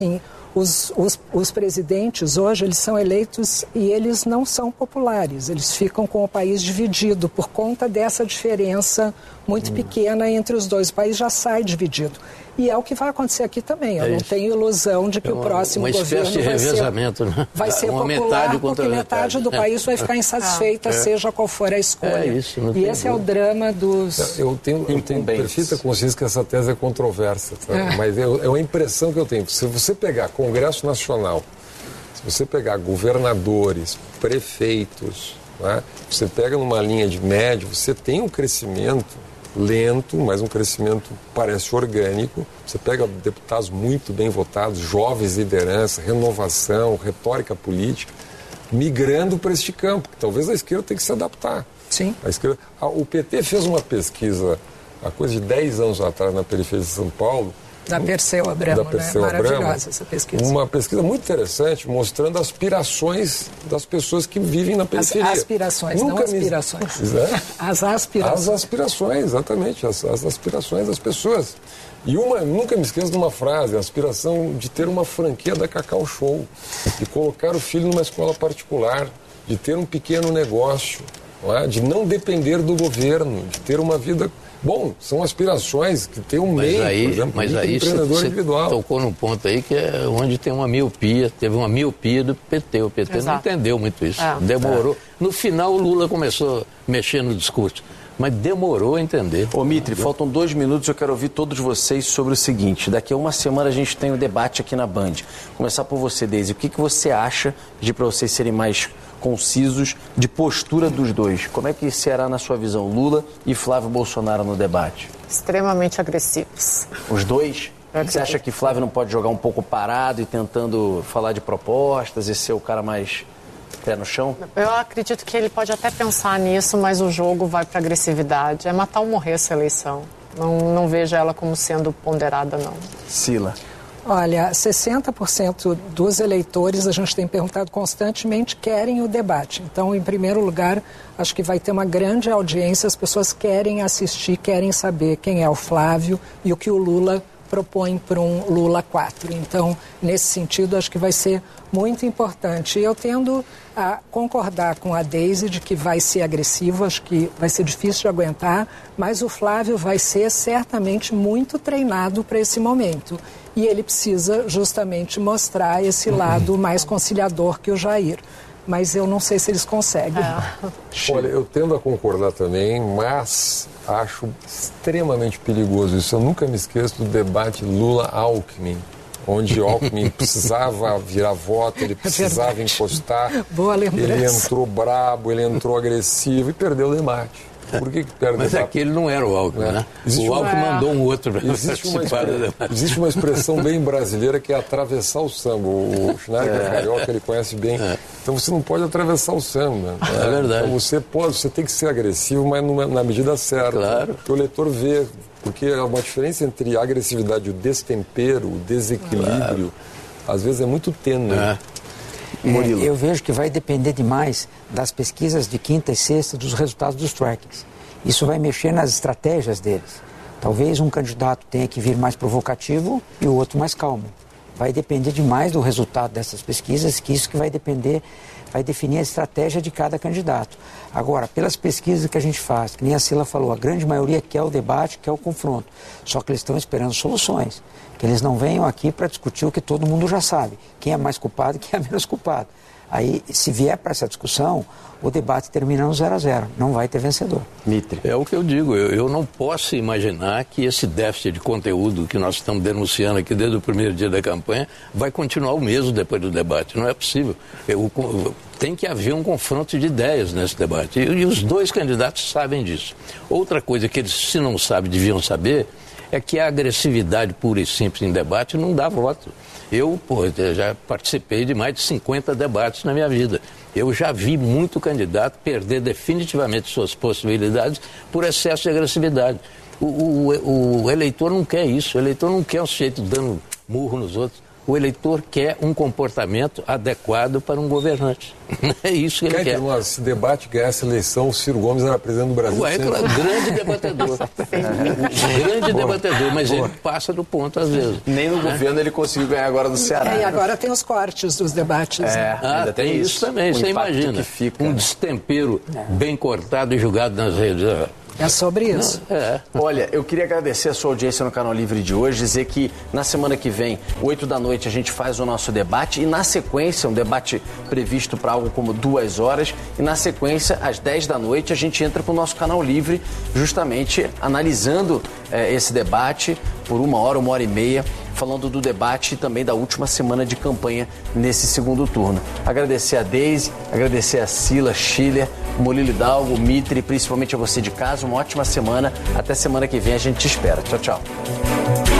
Os presidentes hoje, eles são eleitos e eles não são populares. Eles ficam com o país dividido por conta dessa diferença muito pequena entre os dois. O país já sai dividido. E é o que vai acontecer aqui também. Eu não tenho ilusão de que o próximo governo vai ser popular, porque metade do país vai ficar insatisfeita, seja qual for a escolha. E esse é o drama dos... Eu tenho perfeita consciência que essa tese é controversa, sabe? Mas é uma impressão que eu tenho. Se você pegar Congresso Nacional, se você pegar governadores, prefeitos, né? Você pega numa linha de médio, você tem um crescimento lento, mas um crescimento parece orgânico. Você pega deputados muito bem votados, jovens liderança, renovação, retórica política, migrando para este campo. Talvez a esquerda tenha que se adaptar. Sim. O PT fez uma pesquisa há coisa de 10 anos atrás na periferia de São Paulo. Da Perseu Abramo, maravilhosa essa pesquisa. Uma pesquisa muito interessante, mostrando aspirações das pessoas que vivem na periferia. As aspirações, não aspirações. As aspirações. As aspirações, exatamente, as aspirações das pessoas. E nunca me esqueço de uma frase, a aspiração de ter uma franquia da Cacau Show, de colocar o filho numa escola particular, de ter um pequeno negócio, de não depender do governo, de ter uma vida... Bom, são aspirações que tem um meio, por exemplo, mas aí empreendedor individual. Tocou num ponto aí que é onde tem uma miopia, teve uma miopia do PT. O PT não entendeu muito isso, demorou. No final o Lula começou a mexer no discurso, mas demorou a entender. Ô Mitre, faltam 2 minutos, eu quero ouvir todos vocês sobre o seguinte, daqui a uma semana a gente tem um debate aqui na Band. Vou começar por você, Deise, o que você acha, pedir para vocês serem mais concisos, de postura dos dois? Como é que será, na sua visão, Lula e Flávio Bolsonaro no debate? Extremamente agressivos. Os dois? Você acha que Flávio não pode jogar um pouco parado e tentando falar de propostas e ser o cara mais pé no chão? Eu acredito que ele pode até pensar nisso, mas o jogo vai para agressividade. É matar ou morrer essa eleição. Não vejo ela como sendo ponderada, não. Sila. Olha, 60% dos eleitores, a gente tem perguntado constantemente, querem o debate. Então, em primeiro lugar, acho que vai ter uma grande audiência, as pessoas querem assistir, querem saber quem é o Flávio e o que o Lula propõe para um Lula 4. Então, nesse sentido, acho que vai ser muito importante. E eu tendo a concordar com a Deise de que vai ser agressivo, acho que vai ser difícil de aguentar, mas o Flávio vai ser certamente muito treinado para esse momento. E ele precisa justamente mostrar esse lado mais conciliador que o Jair. Mas eu não sei se eles conseguem. Olha, eu tendo a concordar também, mas acho extremamente perigoso isso. Eu nunca me esqueço do debate Lula-Alckmin, onde Alckmin precisava virar voto, ele precisava encostar. Boa lembrança. Ele entrou brabo, ele entrou agressivo e perdeu o debate. Por que perde Mas aquele não era o Alckmin, né? O Alckmin mandou um outro para participar do debate. Existe uma expressão bem brasileira que é atravessar o samba. O Schneider, que é carioca, ele conhece bem. Então você não pode atravessar o samba. É verdade. Então você tem que ser agressivo, mas na medida certa. Claro. Porque o eleitor vê. Porque é uma diferença entre a agressividade e o destempero, o desequilíbrio, às vezes é muito tênue. Eu vejo que vai depender demais das pesquisas de quinta e sexta, dos resultados dos trackings. Isso vai mexer nas estratégias deles. Talvez um candidato tenha que vir mais provocativo e o outro mais calmo. Vai depender demais do resultado dessas pesquisas, que isso que vai definir a estratégia de cada candidato. Agora, pelas pesquisas que a gente faz, que nem a Sila falou, a grande maioria quer o debate, quer o confronto. Só que eles estão esperando soluções. Que eles não venham aqui para discutir o que todo mundo já sabe. Quem é mais culpado e quem é menos culpado. Aí, se vier para essa discussão, o debate termina no 0-0. Não vai ter vencedor. Mitre. É o que eu digo. Eu não posso imaginar que esse déficit de conteúdo que nós estamos denunciando aqui desde o primeiro dia da campanha vai continuar o mesmo depois do debate. Não é possível. Tem que haver um confronto de ideias nesse debate. E os dois candidatos sabem disso. Outra coisa que eles, se não sabem, deviam saber é que a agressividade pura e simples em debate não dá voto. Eu já participei de mais de 50 debates na minha vida. Eu já vi muito candidato perder definitivamente suas possibilidades por excesso de agressividade. O eleitor não quer isso. O eleitor não quer um sujeito dando murro nos outros. O eleitor quer um comportamento adequado para um governante. É isso que ele quer. Se debate ganhasse a eleição, o Ciro Gomes era presidente do Brasil. É claro, grande debatedor. Grande debatedor, mas ele passa do ponto às vezes. Nem no governo ele conseguiu ganhar agora no Ceará. E agora tem os cortes dos debates. Ainda tem isso também, você imagina. Um destempero bem cortado e julgado nas redes. É sobre isso. Olha, eu queria agradecer a sua audiência no Canal Livre de hoje, dizer que na semana que vem, 8 da noite, a gente faz o nosso debate e na sequência, um debate previsto para algo como 2 horas, e na sequência, às 10 da noite, a gente entra para o nosso Canal Livre, justamente analisando esse debate por 1 hora e meia, falando do debate e também da última semana de campanha nesse segundo turno. Agradecer a Deise, agradecer a Sila, Schiller, Murilo Hidalgo, Mitre, principalmente a você de casa. Uma ótima semana. Até semana que vem a gente te espera. Tchau, tchau.